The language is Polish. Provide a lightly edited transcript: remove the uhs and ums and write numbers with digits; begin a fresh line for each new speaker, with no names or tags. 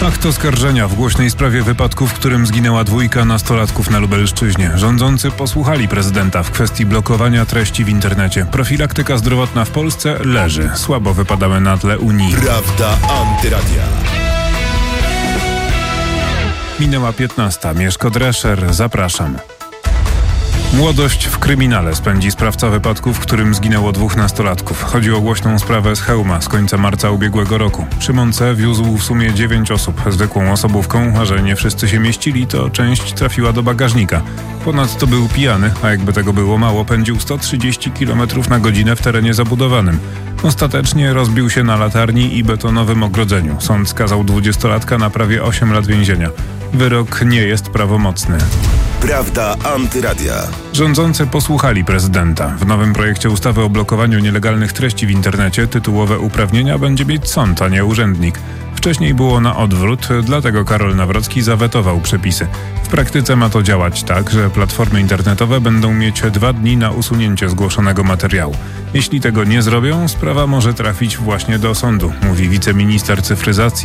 Akt oskarżenia w głośnej sprawie wypadku, w którym zginęła 2 nastolatków na Lubelszczyźnie. Rządzący posłuchali prezydenta w kwestii blokowania treści w internecie. Profilaktyka zdrowotna w Polsce leży. Słabo wypadamy na tle Unii.
Prawda Antyradia.
Minęła 15. Mieszko Drescher. Zapraszam. Młodość w kryminale spędzi sprawca wypadku, w którym zginęło 2 nastolatków. Chodzi o głośną sprawę z Chełma z końca marca ubiegłego roku. Szymon C. wiózł w sumie 9 osób zwykłą osobówką, a że nie wszyscy się mieścili, to część trafiła do bagażnika. Ponadto był pijany, a jakby tego było mało, pędził 130 km/h w terenie zabudowanym. Ostatecznie rozbił się na latarni i betonowym ogrodzeniu. Sąd skazał 20-latka na prawie 8 lat więzienia. Wyrok nie jest prawomocny.
Prawda Antyradia.
Rządzący posłuchali prezydenta. W nowym projekcie ustawy o blokowaniu nielegalnych treści w internecie tytułowe uprawnienia będzie mieć sąd, a nie urzędnik. Wcześniej było na odwrót, dlatego Karol Nawrocki zawetował przepisy. W praktyce ma to działać tak, że platformy internetowe będą mieć 2 dni na usunięcie zgłoszonego materiału. Jeśli tego nie zrobią, sprawa może trafić właśnie do sądu, mówi wiceminister cyfryzacji